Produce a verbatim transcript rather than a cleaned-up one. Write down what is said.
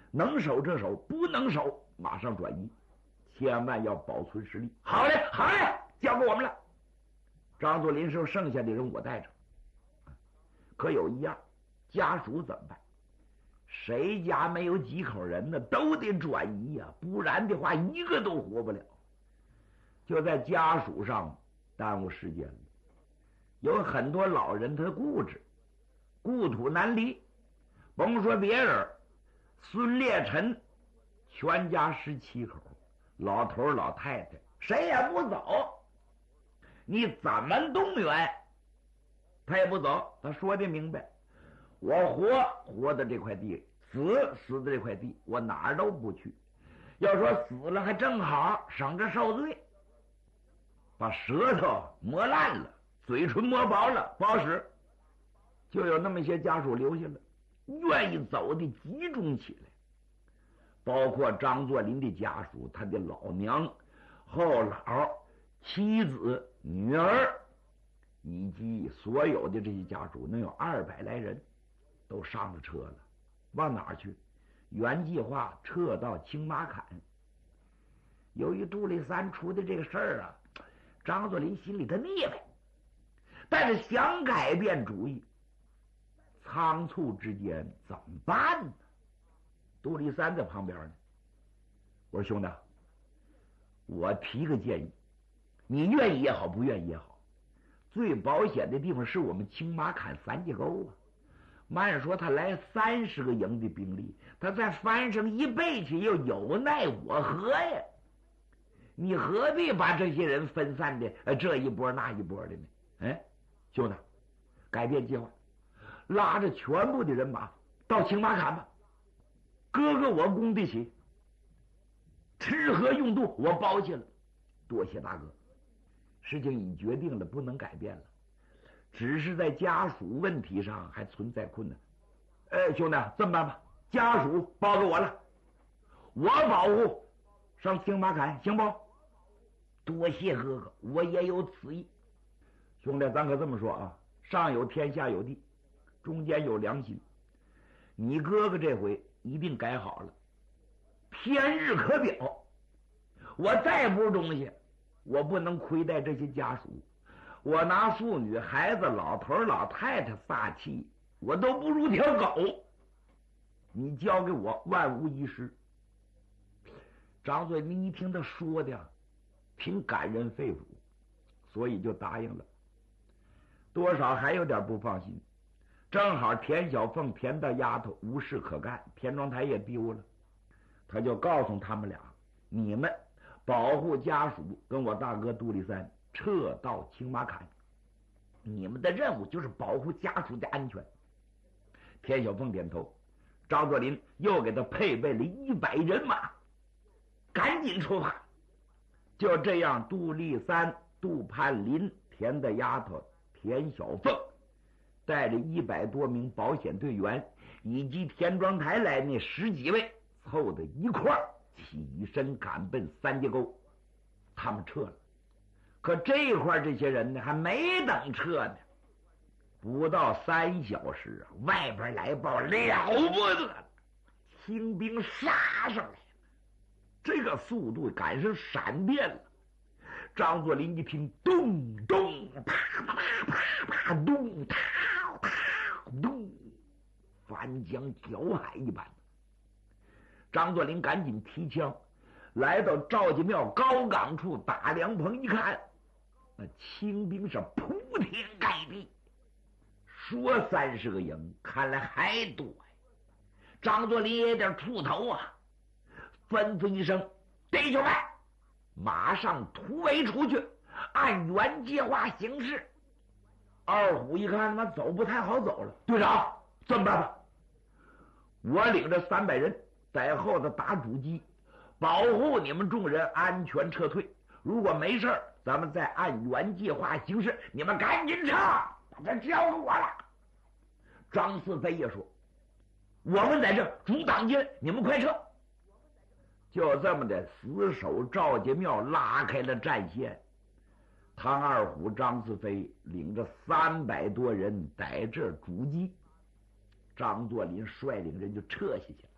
能守这守，不能守马上转移，千万要保存实力。好嘞，好嘞，交给我们了。张作霖说：“剩下的人我带着。”可有一样，家属怎么办？谁家没有几口人呢？都得转移呀、啊，不然的话，一个都活不了。就在家属上耽误时间了。有很多老人他固执，故土难离。甭说别人，孙烈臣全家十七口，老头老太太谁也不走。你怎么动员他也不走。他说的明白，我活活的这块地，死死的这块地，我哪儿都不去。要说死了还正好，省着受罪。把舌头磨烂了，嘴唇磨薄了，不好使。就有那么一些家属留下了，愿意走的集中起来，包括张作霖的家属，他的老娘、后老、妻子、女儿，以及所有的这些家属，能有二百来人，都上了车了。往哪儿去？原计划撤到青马坎。由于杜立三出的这个事儿啊，张作霖心里他腻歪，但是想改变主意，仓促之间怎么办呢？杜立三在旁边呢。我说兄弟，我提个建议，你愿意也好，不愿意也好，最保险的地方是我们青马坎三界沟啊。慢说他来三十个营的兵力，他再翻上一倍去，又有奈我何呀？你何必把这些人分散的呃这一波那一波的呢？哎，兄弟，改变计划，拉着全部的人马到青马坎吧。哥哥我供得起，吃喝用度我包下了。多谢大哥，事情已决定了，不能改变了，只是在家属问题上还存在困难。哎，兄弟，这么办吧，家属包给我了，我保护上青马坎，行不？多谢哥哥，我也有此意。兄弟，咱可这么说啊，上有天下有地，中间有良心。你哥哥这回一定改好了，天日可表。我再不是东西，我不能亏待这些家属。我拿妇女、孩子、老头、老太太撒气，我都不如条狗。你交给我，万无一失。张作霖一听他说的挺感人肺腑，所以就答应了。多少还有点不放心，正好田小凤田大丫头无事可干，田庄台也丢了，他就告诉他们俩，你们保护家属跟我大哥杜立三撤到青马坎，你们的任务就是保护家属的安全。田小凤点头，张作霖又给他配备了一百人马，赶紧出发。就这样，杜立三、杜盼林、田大丫头、田小凤带着一百多名保险队员以及田庄台来那十几位凑在一块儿，起身赶奔三界沟。他们撤了，可这一块这些人呢，还没等撤呢，不到三小时啊，外边来报，了不得了，清兵杀上来了，这个速度赶上闪电了。张作霖一听，咚咚啪啪啪啪，咚啪啪咚，翻江搅海一般。张作霖赶紧提枪，来到赵家庙高岗处打凉棚一看，那清兵是铺天盖地，说三十个营，看来还多呀。张作霖也有点出头啊，吩咐一声，弟兄们马上突围出去，按原计划行事。二虎一看他妈走不太好走了，队长这么办吧，我领着三百人在后头打主击，保护你们众人安全撤退。如果没事咱们再按原计划行事。你们赶紧撤，把这交给我了。张四飞也说，我们在这主挡军，你们快撤。就这么的死守赵家庙，拉开了战线。唐二虎、张四飞领着三百多人在这主击，张作霖率领人就撤下去了。